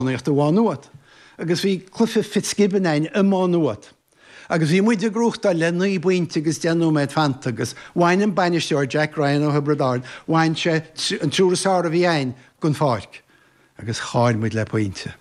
Nacht a bháin nuad. Agus bhí Clufa Fitzgibbon ein imán nuad. Agus bhí muide grúchta le naí buinte agus deanú méid fanta agus bhain an bainisteoir Jack Ryan ó Hebradard, bhain se an trúrasáir a bhí ein gon fáic. Agus cháil muid le buinte.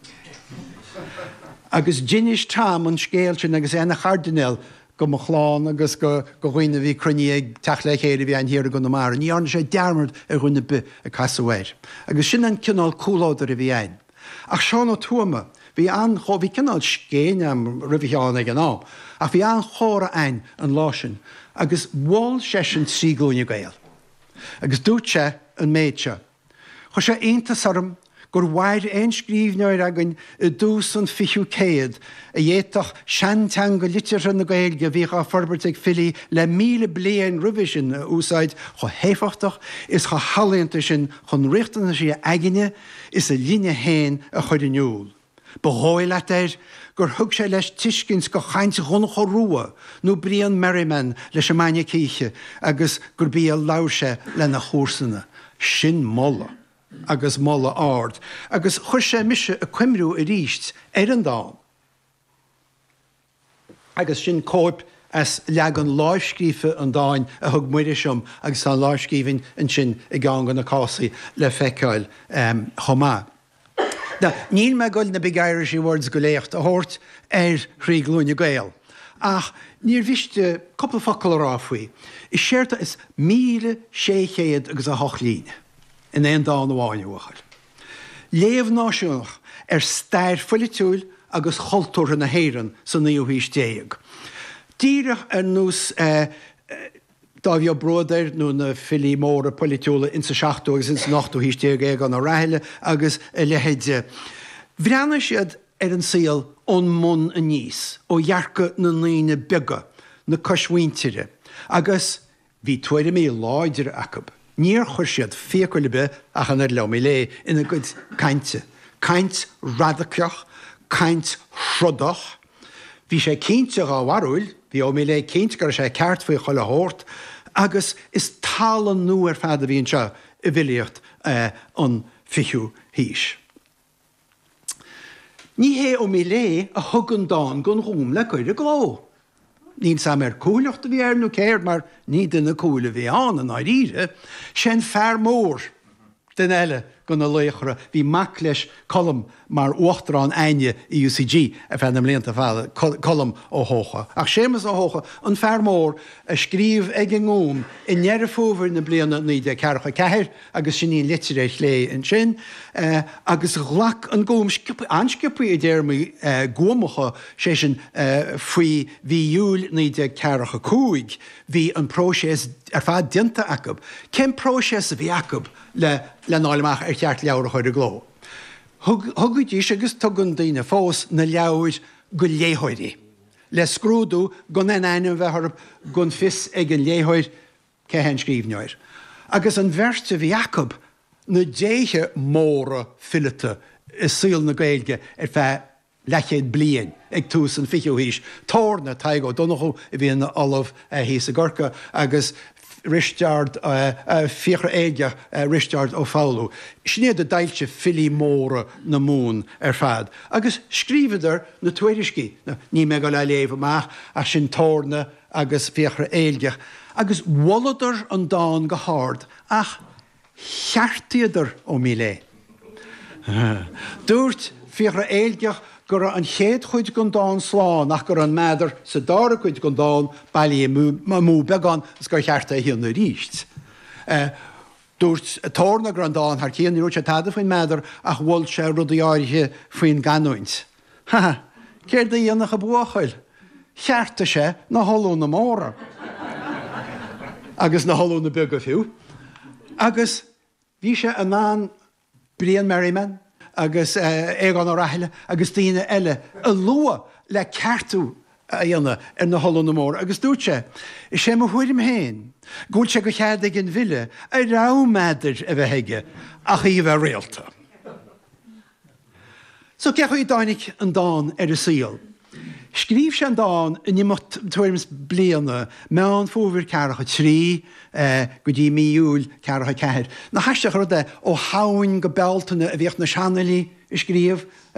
Agus ginis tam an scéaltin agus éna chardinel go mo chláán agus go ghuioine bhí cruní ag teach le chéir bhí ein hir go na mar. Ní an sé dearmard a ghuioine bu a casahéir. Agus sin an cinál cúládar a bhí ein. Ach seán ó tuama, bhí an bhí cinál scéine am ribhíán ag an á, ach bhí an chóra ein an láisin, agus bháil sesin trígúine gael. Agus dúirt sé an méidse. Chos sé aontas orm gur bhaid ein scríbneoir agan i dús an fichiú céad a dhéach seantang go litir an na gaelge bhí a forbert ag fili le 1000 bliain ruvisin úsáid cho héfachtach is cho hallanta sin chun richtana sí aigine is a líne héin a chuid aniuúl. Behoil at gur thug sé leis tiiscins go chaint chun chorúa nó bríon Merriman leis a maine cíche agus gur bí a láise le na chósanna. Sin molla. Agus molla ard, agus chuir sé mise a cuimrú a ríist an dáin. Agus sin cóip as leag an láiscrífe an dáin a thug muire siom agus an láiscífinn an sin i gang an na cásaí le feiceáil chomá. Níl me goil na Big Irish Words go léocht a thuirt Chríoglúine Gael. Ach, níor bhiste coppla focail ráfuí. Is séirta is 1600 agus a hochlín. In éon dá na bháine uachil. Léamh náisiúnach stair fuilitiúil agus choltúir na héireann san níomhís déag. Díreach nús dá bhío brodair nó na fili móra politiúla in sa 7ú agus in sa 8ú hís déag ag an ráile agus lehéide. Bhreanna siad an síal ón mun a níos ó dhearca na líne bega na coshaointeire agus bhí 2000 láidir acab. Níor chuir siad fécoile be ach an le lé ina go cainte. Caint radacach, caint srodach. Bhí sé cínte á warúil, bhí ó lé cínte gur sé ceart faoi chola hórt, agus is talan nu fad a bhíonn se i bhilíocht an fichiú híis. Ní hé ó lé a thugan dáin gon rúm le chuir a gló. Níl sam cúilecht a bhí nó céir mar ní duna cúla bhí an áíre, sin fear mór den eile go na léchra bhí mac leis colm mar uachtarrán aine i UCG a fennam léanta fáile colm ó hócha. Ach sémas ó hócha an fear mór a scríomh ag an ngúm i near fómhar na bliana ní de cearcha ceir agus sin í litiréis lé an sin agus ghlach an gúm anscipaí i déirmí gúmacha sé sin faoi bhí dúil ní de cearcha cúig hí an prósés fad dinta acab. Cén prósés a bhí acab le náileach ceart leabhar chuir a gló. Thugad dís agus tugann daoine fós na leabhar go léthóirí. Le scrúdú gon éanam bheithar gon fis ag an léthóir céthain scríbneoir. Agus an bheirt a bhí acab na déithe móra fillite is síl na Gaeilge feith lechéad bliain ag tús an fichiú híis. Tórna taigó donachú i bhíon na olamh híos a gorca agus Richard fiachra éige Richard ó Fowlú. Snéad a dailte fili móra na mún fad. Agus scríbadar na tuairiscí, ní me go le léomh amach a sin tórna agus fiachra éige. Agus walladar an dáin go hard ach cheartíadar ó lé. Dúirt fiachra éigeach gur an chéad chuid gon dáin sláán nach gur an méadar sa dára chuid gon dáin bailí mú began is gur cheartta híon na ríist. Dúirt tórna gur an dáin thar chéan ní rúte tada faoin méadar ach bhfuil sé rudí áirithe faoin ganúint. Céir da dhéanach a buachail. Cheartta sé na holú na móra. Agus na holú na bega fiú. Agus bhí sé an ná Brian Merriman agus ag an ráile agus tíine eile a lua le ceartú a dhéanana na holú na mór. Agus dúirt sé, is sé mo chuirim héin. Gúil sé go chead ag an bhile a ráméidir a bheith heige ach í bheith réalta. So ceach í dáinnig an dáin a síal. Scríb sé an dáin in nimot tuairis bliana me an fómhar cearacha trí go dtí míúil cearacha ceir. Na haisteach rud ó hain go beltainna a bhíocht na seanalaí skrif